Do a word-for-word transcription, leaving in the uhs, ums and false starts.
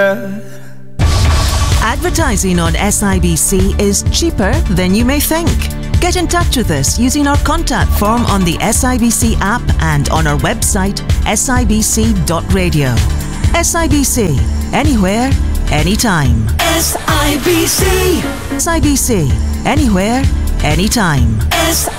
Advertising on S I B C is cheaper than you may think. Get in touch with us using our contact form on the S I B C app and on our website S I B C dot radio. S I B C, anywhere, anytime. S I B C. S I B C, anywhere, anytime. S